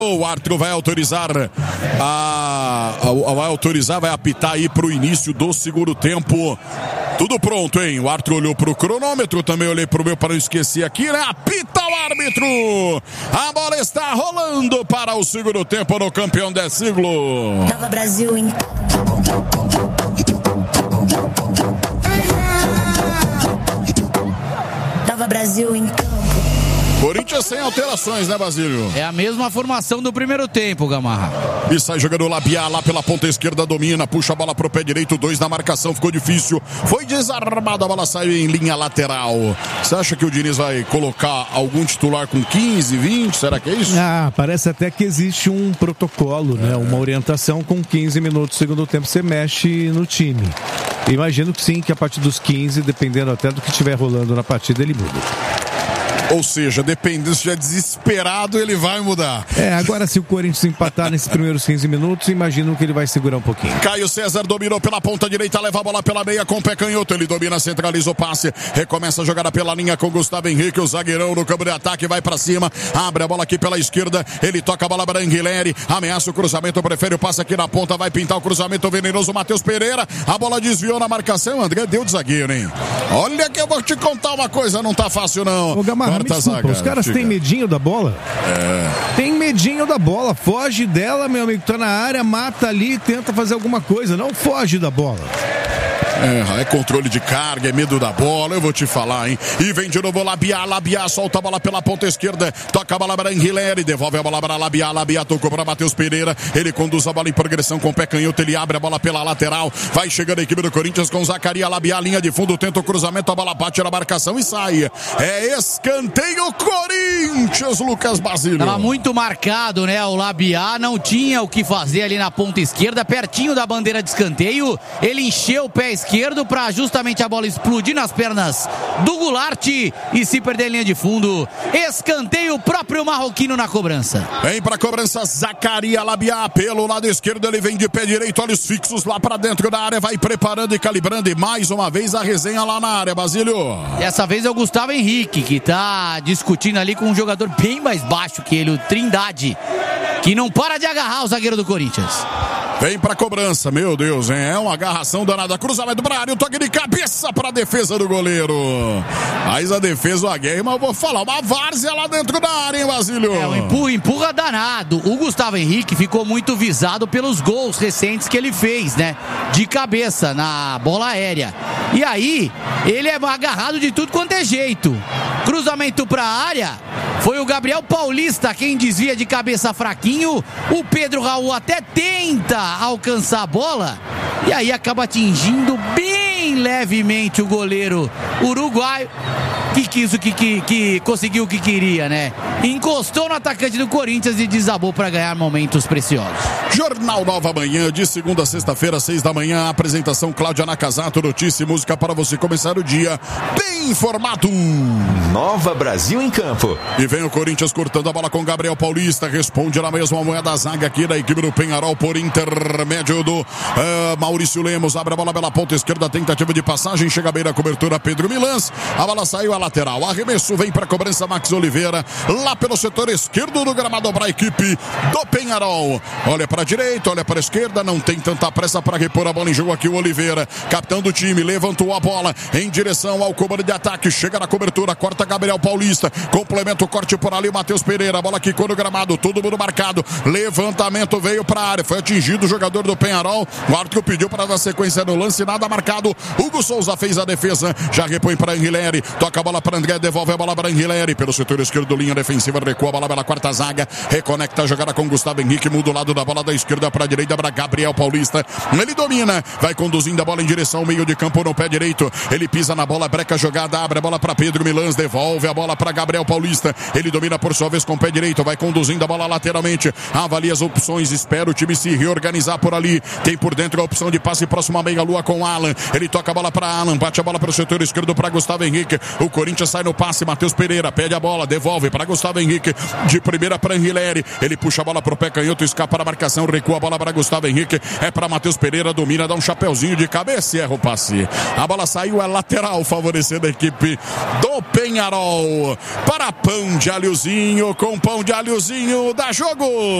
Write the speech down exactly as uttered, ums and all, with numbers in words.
O árbitro vai autorizar, a, a, vai autorizar, vai apitar aí para o início do segundo tempo. Tudo pronto, hein? O árbitro olhou para o cronômetro, também olhei para o meu para não esquecer aqui, né? Apita o árbitro! A bola está rolando para o segundo tempo no campeão desse siglo. Nova Brasil, hein? Nova Brasil, então. Corinthians sem alterações, né, Basílio? É a mesma formação do primeiro tempo, Gamarra. E sai jogando o Labiá lá pela ponta esquerda, domina, puxa a bola pro pé direito, dois na marcação, ficou difícil. Foi desarmado, a bola saiu em linha lateral. Você acha que o Diniz vai colocar algum titular com quinze, vinte? Será que é isso? Ah, parece até que existe um protocolo, é. né? Uma orientação com quinze minutos do segundo tempo, você mexe no time. Imagino que sim, que a partir dos quinze, dependendo até do que estiver rolando na partida, ele muda. Ou seja, dependendo se já é desesperado, ele vai mudar. É, agora se o Corinthians empatar nesses primeiros quinze minutos, imagino que ele vai segurar um pouquinho. Caio César dominou pela ponta direita, leva a bola pela meia com o pé canhoto. Ele domina, centraliza o passe, recomeça a jogada pela linha com Gustavo Henrique, o zagueirão no campo de ataque, vai pra cima, abre a bola aqui pela esquerda, ele toca a bola para Anguilhere, ameaça o cruzamento, prefere o passe aqui na ponta, vai pintar o cruzamento venenoso, Matheus Pereira, a bola desviou na marcação, André deu de zagueiro, hein? Olha que eu vou te contar uma coisa, não tá fácil não. Ô, Gamarra, desculpa, zaga, os caras têm medinho da bola? É. Tem medinho da bola, foge dela, meu amigo, tá na área, mata ali, tenta fazer alguma coisa, não foge da bola. É, é controle de carga, é medo da bola, eu vou te falar, hein? E vem de novo Labiá, Labiá, solta a bola pela ponta esquerda, toca a bola para Anguilhere, devolve a bola para Labiá, Labiá tocou para Matheus Pereira, ele conduz a bola em progressão com o pé canhoto, ele abre a bola pela lateral, vai chegando a equipe do Corinthians com Zacaria, Labiá, linha de fundo, tenta o cruzamento, a bola bate na marcação e sai. É escanteio Corinthians, Lucas Basílio. Tava muito marcado, né? O Labiá não tinha o que fazer ali na ponta esquerda, pertinho da bandeira de escanteio, ele encheu o pé esquerdo esquerdo para justamente a bola explodir nas pernas do Goulart e se perder em linha de fundo. Escanteio próprio marroquino na cobrança. Vem para cobrança Zacaria, Labiá pelo lado esquerdo, ele vem de pé direito, olhos fixos lá para dentro da área, vai preparando e calibrando e mais uma vez a resenha lá na área, Basílio. Dessa vez é o Gustavo Henrique que tá discutindo ali com um jogador bem mais baixo que ele, o Trindade, que não para de agarrar o zagueiro do Corinthians. Vem pra cobrança, meu Deus, hein? É uma agarração danada. Cruzamento pra área, um toque de cabeça pra defesa do goleiro. Mas a defesa, o Aguirre, mas eu vou falar, uma várzea lá dentro da área, hein, Basílio? É, um empurra, empurra danado. O Gustavo Henrique ficou muito visado pelos gols recentes que ele fez, né? De cabeça, na bola aérea. E aí, ele é agarrado de tudo quanto é jeito. Cruzamento pra área, foi o Gabriel Paulista quem desvia de cabeça fraquinho. O Pedro Raul até tenta alcançar a bola e aí acaba atingindo bem levemente o goleiro uruguaio, que quis o que, que, que conseguiu o que queria, né? Encostou no atacante do Corinthians e desabou para ganhar momentos preciosos. Jornal Nova Manhã, de segunda a sexta-feira, seis da manhã, apresentação Cláudia Nakazato, notícia e música para você começar o dia bem informado. Nova Brasil em campo. E vem o Corinthians cortando a bola com Gabriel Paulista, responde na mesma moeda a zaga aqui da equipe do Penharol por intermédio do uh, Maurício Lemos, abre a bola pela ponta esquerda, tentativa de passagem, chega bem na cobertura Pedro Milans, a bola saiu a lateral, arremesso vem para a cobrança Max Oliveira, lá pelo setor esquerdo do gramado para a equipe do Penharol. Olha para a direita, olha para a esquerda, não tem tanta pressa para repor a bola em jogo aqui o Oliveira, capitão do time, levantou a bola em direção ao comando de ataque, chega na cobertura, corta Gabriel Paulista, complementa o corte por ali, Matheus Pereira, a bola quicou no gramado, todo mundo marcado, levantamento veio para a área, foi atingido o jogador do Penharol, o árbitro pediu para dar sequência no lance, nada marcado, Hugo Souza fez a defesa, já repõe para Anguilhere, toca a bola para André, devolve a bola para Anguilhere, pelo setor esquerdo, linha defensiva, recua a bola pela quarta zaga, reconecta a jogada com Gustavo Henrique, muda o lado da bola da esquerda para a direita, para Gabriel Paulista, ele domina, vai conduzindo a bola em direção ao meio de campo no pé direito, ele pisa na bola, breca a jogada, abre a bola para Pedro Milans, devolve a bola para Gabriel Paulista, ele domina por sua vez com o pé direito, vai conduzindo a bola lateralmente, avalia as opções, espera o time se reorganizar por ali, tem por dentro a opção de passe próximo à meia lua com Alan, ele toca toca a bola para Alan, bate a bola para o setor esquerdo para Gustavo Henrique. O Corinthians sai no passe, Matheus Pereira pede a bola, devolve para Gustavo Henrique, de primeira para Anguilera. Ele puxa a bola pro pé canhoto, escapa da marcação, recua a bola para Gustavo Henrique. É para Matheus Pereira, domina, dá um chapeuzinho de cabeça e erra o passe. A bola saiu, é lateral, favorecendo a equipe do Penharol. Para Pão de Alhozinho, com Pão de Alhozinho, dá jogo!